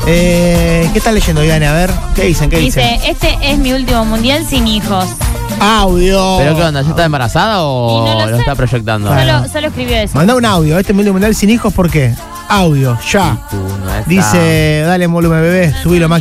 ¿Qué estás leyendo, Diana? A ver, ¿qué dicen? Dice, este es mi último mundial sin hijos. Audio. ¿Pero qué onda? ¿Ya está embarazada o Y no lo lo sé. está proyectando? Solo escribió eso. Mandá un audio. Este es mi mundial sin hijos, ¿por qué? Audio, ya. Tú no estás. Dice, dale volumen, bebé, subilo más.